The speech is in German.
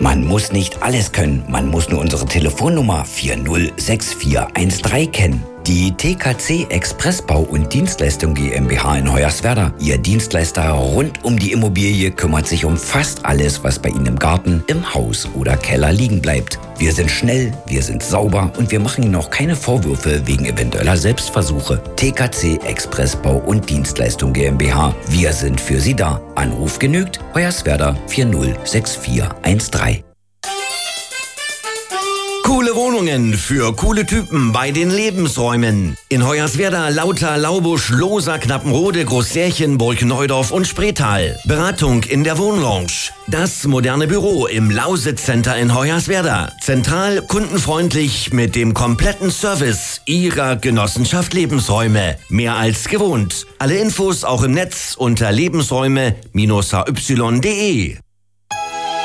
Man muss nicht alles können, man muss nur unsere Telefonnummer 406413 kennen. Die TKC Expressbau und Dienstleistung GmbH in Hoyerswerda. Ihr Dienstleister rund um die Immobilie kümmert sich um fast alles, was bei Ihnen im Garten, im Haus oder Keller liegen bleibt. Wir sind schnell, wir sind sauber und wir machen Ihnen auch keine Vorwürfe wegen eventueller Selbstversuche. TKC Expressbau und Dienstleistung GmbH. Wir sind für Sie da. Anruf genügt. Hoyerswerda 406413. Coole Wohnungen für coole Typen bei den Lebensräumen. In Hoyerswerda, Lauter, Laubusch, Lohsa, Knappenrode, Großsärchen, Burgneudorf und Spreetal. Beratung in der Wohnlounge. Das moderne Büro im Lausitz Center in Hoyerswerda. Zentral, kundenfreundlich mit dem kompletten Service Ihrer Genossenschaft Lebensräume. Mehr als gewohnt. Alle Infos auch im Netz unter lebensräume-hy.de.